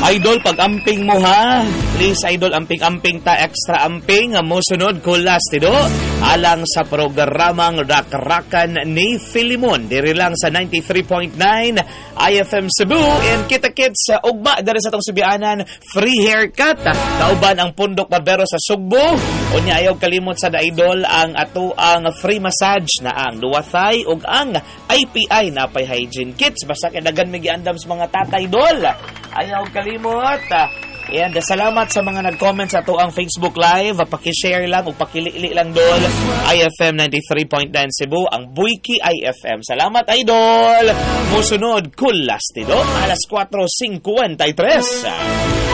Idol, pag-amping mo ha. Please, Idol, amping-amping ta, extra amping. Musunod ko last, tido. Alang sa programang Rak-Rakan ni Filimon. Diri lang sa 93.9 IFM Cebu. And kita-kits sa ugma, dari sa tong subianan, free haircut. Kauban ang Pundok Barbero sa Sugbo. Unya ayaw kalimot sa Idol ang ato ang free massage na ang duwathay ug ang IPI na pay hygiene kits. Basta kadagan may giandam sa mga tatay, Idol. Ayaw kalimot. And salamat sa mga nag-comment sa ang Facebook Live. Paki-share lang o pakilili lang doon. IFM 93.9 Cebu, ang Buiki IFM. Salamat, Idol. Musunod, Kulas, tido. Alas 4:53.